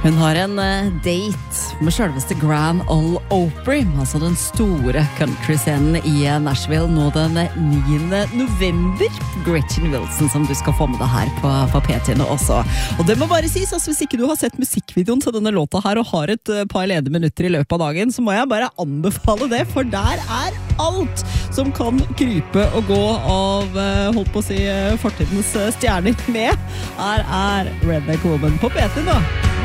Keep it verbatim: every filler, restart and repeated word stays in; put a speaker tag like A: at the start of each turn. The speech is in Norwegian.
A: Hun har en uh, date med selveste Grand Ole Opry, altså den store countryscenen i Nashville, nå den niende november. Gretchen Wilson som du skal få med deg her på, på P-tine også. Og det må bare sies, altså, hvis ikke du har sett musikkvideoen til denne låta her og har et uh, par lederminutter i løpet av dagen, så må jeg bare anbefale det, for der er alt som kan krype og gå av, uh, holdt på å si, uh, fortidens uh, stjerner med. Her er Redneck Woman på P-tine da.